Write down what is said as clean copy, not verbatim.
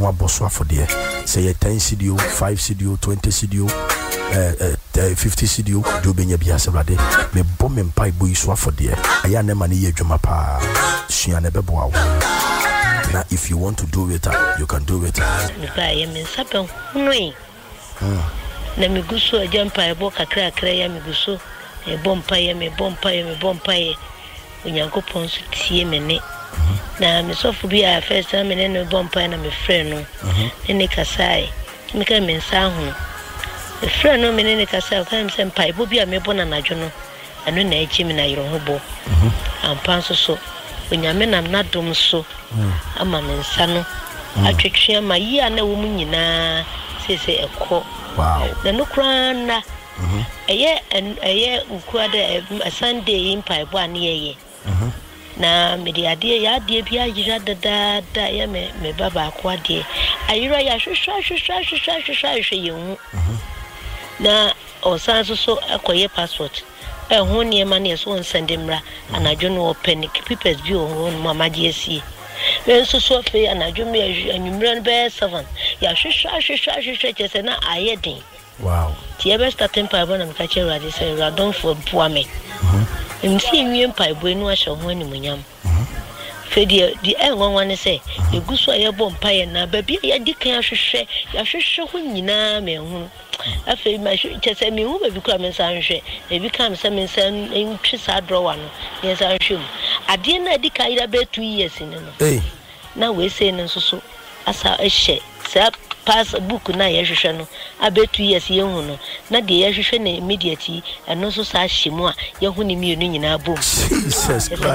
ho aboso afode say 10 cedi 5 cedi 20 cedi 50 cedi do benya bia sebade me bom mpa ibo iso afode aya na ma ne ye adwuma pa sua na beboa wo. Now if you want to do it you can do it. Me ba ye me sabe hunoi na me guso ajampa ebo kakra ya me guso e bompa ye me bompa ye Onyankopon so tie me ne na me so fu bia first time me ne bompa na me frɛ no ne kasai me ka me nsa ho me frɛ no me ne kasai ka me se mpa ebo bia me bona na dwo no anu na echi me na yero ho bo ampan so onyame nam na dom so ama me nsa no atwetwe ma yi ana wo mu nyina sese ekɔ na no kra na eye nkwade Sunday impa ebo ane na me de ade ya ade bia yira dada ya me baba akwa de ayira ya hwehwe yehu na osan so akoye passport ho ne ma ne so nsende mra anadwo no panic papers bi o mama GSC men so fe anadwo me anwumra no be 7 ya hwehwe chese na ayedin. Wow. Ti ebe starting pa bona me ka che rade say radon for boa me. Msi nwie mpa ebo enu ahye ho animunyam. Fe di enwonwa ne say eguso aye bom pa ye na ba bia ye dikan ahwehwe ya hwehwe ho nyina me hu. Afi ma chese me hu ba bi kwa me san hwe. E bi kan se me san entwi sa drawer no. Ye san hwe mu. Ade na dikan ira be 2 years ni no. Na we say no so asa ehye. Sa pass book na ye hwehwe no abetu yes ye hu no na de ye hwehwe na immediately eno so sa hyimu a ye hu ni mienu nyina bom. Jesus Christ.